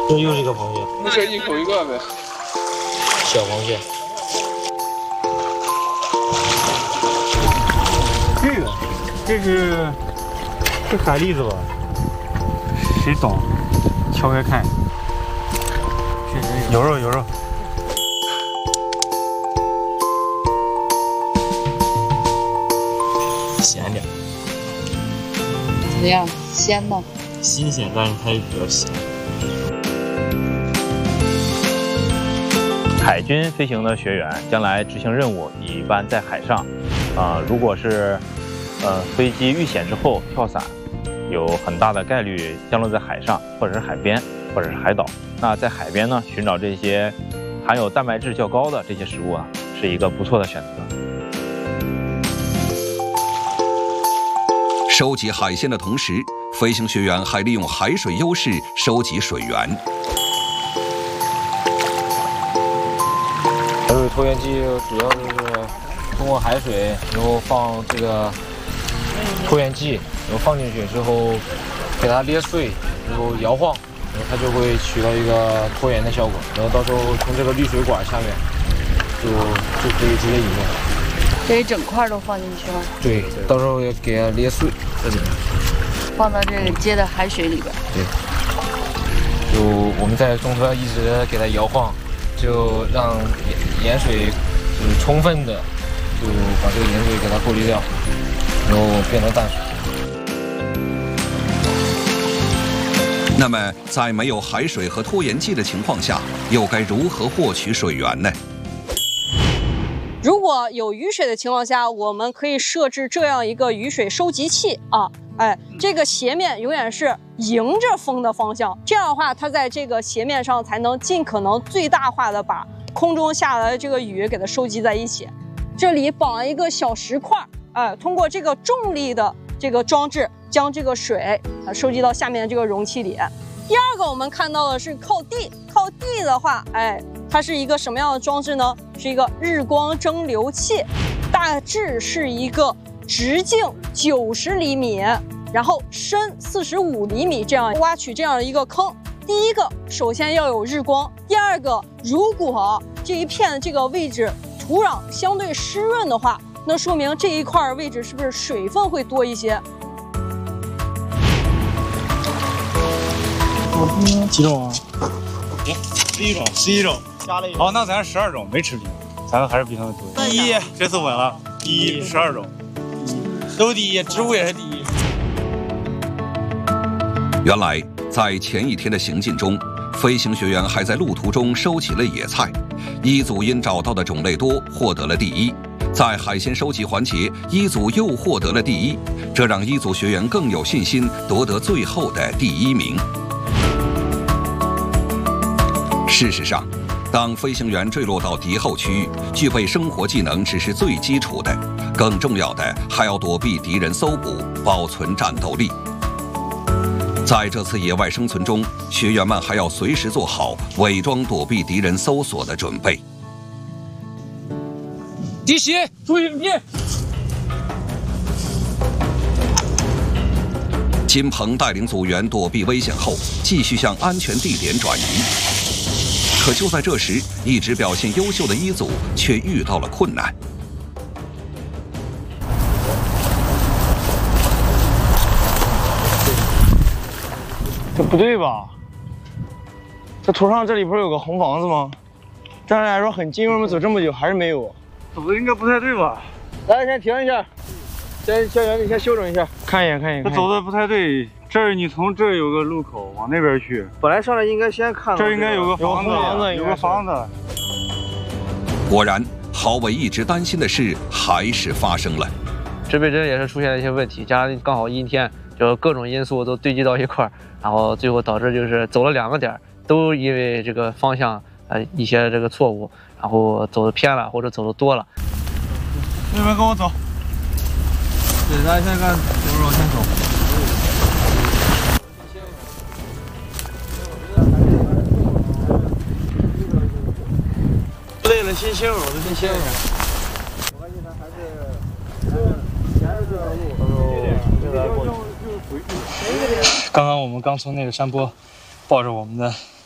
这又是一个螃蟹， 那就一口一个呗。 小螃蟹。这海蛎子吧？ 谁懂？敲开看。有肉有肉。 咸点。 怎么样？鲜吗？ 新鲜，但是它也比较咸。 海军飞行的学员将来执行任务，一般在海上。如果是飞机遇险之后跳伞，有很大的概率降落在海上，或者是海边，或者是海岛。那在海边呢，寻找这些含有蛋白质较高的这些食物啊，是一个不错的选择。 收集海鲜的同时，飞行学员还利用海水优势收集水源。 海水拖延机主要就是通过海水，然后放这个拖延剂，然后放进去之后给它捏碎，然后摇晃，然后它就会起到一个拖延的效果。然后到时候从这个滤水管下面就可以直接饮用。 这一整块都放进去吗？ 对，到时候要给它捏碎这里面， 放到这个接的海水里边。 对，就我们在中途要一直给它摇晃，就让盐水就是充分的就把这个盐水给它过滤掉，然后变成淡水。 那么，在没有海水和拖延剂的情况下，又该如何获取水源呢？ 如果有雨水的情况下，我们可以设置这样一个雨水收集器啊，这个斜面永远是迎着风的方向，这样的话，它在这个斜面上才能尽可能最大化的把空中下来的这个雨给它收集在一起。这里绑了一个小石块，通过这个重力的这个装置，将这个水收集到下面的这个容器里。第二个我们看到的是靠地的话，它是一个什么样的装置呢？是一个日光蒸馏器，大致是一个直径90厘米，然后深45厘米，这样挖取这样一个坑。第一个，首先要有日光；第二个，如果这一片这个位置土壤相对湿润的话，那说明这一块位置是不是水分会多一些？ 几种啊 11种，11种，加了一种。哦，那咱12种没吃平，咱还是比他们多。第一，这次稳了，第一12种，都第一，植物也是第一。 原来，在前一天的行进中，飞行学员还在路途中收起了野菜。一组因找到的种类多，获得了第一。在海鲜收集环节，一组又获得了第一，这让一组学员更有信心夺得最后的第1名。事实上，当飞行员坠落到敌后区域，具备生活技能只是最基础的，更重要的还要躲避敌人搜捕，保存战斗力。在这次野外生存中，学员们还要随时做好伪装躲避敌人搜索的准备。 敌袭，注意敌！ 金鹏带领组员躲避危险后，继续向安全地点转移。可就在这时，一直表现优秀的一组却遇到了困难。 这不对吧？这图上这里不是有个红房子吗？这样来说很近，为什么走这么久还是没有？走的应该不太对吧？ 来，先停一下，校园你先休整一下， 看一眼，看一眼。 这走的不太对。这儿你从这儿有个路口往那边去， 本来上来应该先看到、 这儿应该有个房子，有个房子。 果然，郝伟一直担心的事还是发生了。 指北针也是出现了一些问题，加上刚好阴天，就各种因素都堆积到一块儿，然后最后导致就是走了2个点，都因为这个方向一些这个错误，然后走的偏了或者走的多了。 那边跟我走。 对，大家先看，就是往前走。累了，先歇会儿，我就先歇会儿。我发现他还是这条路，刚刚我们刚从那个山坡抱着我们的